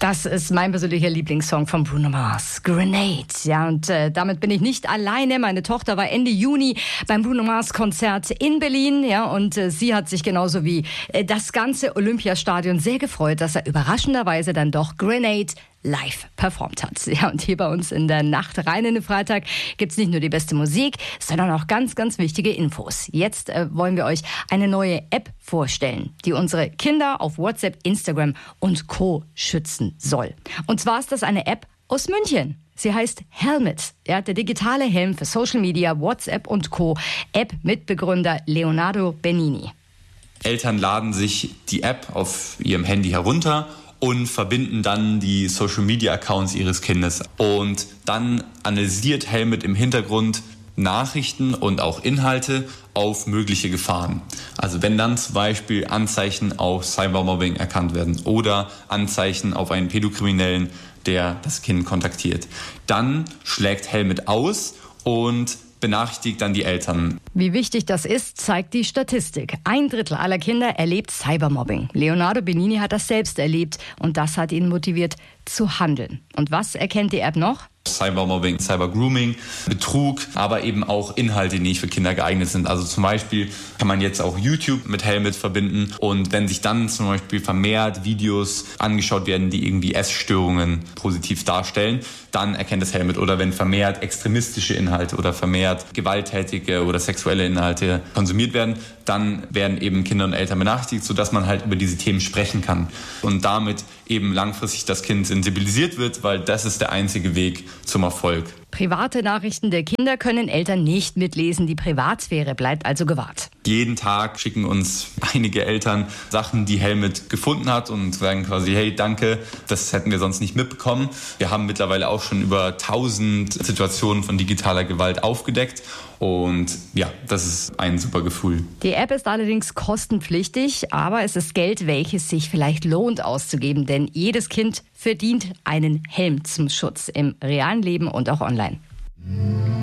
Das ist mein persönlicher Lieblingssong von Bruno Mars, Grenade. Ja, und damit bin ich nicht alleine. Meine Tochter war Ende Juni beim Bruno Mars Konzert in Berlin. Ja, und sie hat sich genauso wie das ganze Olympiastadion sehr gefreut, dass er überraschenderweise dann doch Grenade live performt hat. Ja, und hier bei uns in der Nacht rein in den Freitag gibt's nicht nur die beste Musik, sondern auch ganz, ganz wichtige Infos. Jetzt wollen wir euch eine neue App vorstellen, die unsere Kinder auf WhatsApp, Instagram und Co. schützen soll. Und zwar ist das eine App aus München. Sie heißt Helmet. Ja, der digitale Helm für Social Media, WhatsApp und Co. App-Mitbegründer Leonardo Benini. Eltern laden sich die App auf ihrem Handy herunter und verbinden dann die Social-Media-Accounts ihres Kindes. Und dann analysiert Helmet im Hintergrund Nachrichten und auch Inhalte auf mögliche Gefahren. Also wenn dann zum Beispiel Anzeichen auf Cybermobbing erkannt werden oder Anzeichen auf einen Pädokriminellen, der das Kind kontaktiert, dann schlägt Helmet aus und benachrichtigt dann die Eltern. Wie wichtig das ist, zeigt die Statistik. 1/3 aller Kinder erlebt Cybermobbing. Leonardo Benini hat das selbst erlebt und das hat ihn motiviert zu handeln. Und was erkennt die App noch? Cybermobbing, Cybergrooming, Betrug, aber eben auch Inhalte, die nicht für Kinder geeignet sind. Also zum Beispiel kann man jetzt auch YouTube mit Helmet verbinden und wenn sich dann zum Beispiel vermehrt Videos angeschaut werden, die irgendwie Essstörungen positiv darstellen, dann erkennt das Helmet. Oder wenn vermehrt extremistische Inhalte oder vermehrt gewalttätige oder sexuelle Inhalte konsumiert werden, dann werden eben Kinder und Eltern benachrichtigt, sodass man halt über diese Themen sprechen kann und damit eben langfristig das Kind sensibilisiert wird, weil das ist der einzige Weg zum Erfolg. Private Nachrichten der Kinder können Eltern nicht mitlesen. Die Privatsphäre bleibt also gewahrt. Jeden Tag schicken uns einige Eltern Sachen, die Helmet gefunden hat und sagen quasi, hey, danke, das hätten wir sonst nicht mitbekommen. Wir haben mittlerweile auch schon über 1000 Situationen von digitaler Gewalt aufgedeckt und ja, das ist ein super Gefühl. Die App ist allerdings kostenpflichtig, aber es ist Geld, welches sich vielleicht lohnt auszugeben, denn jedes Kind verdient einen Helm zum Schutz im realen Leben und auch online.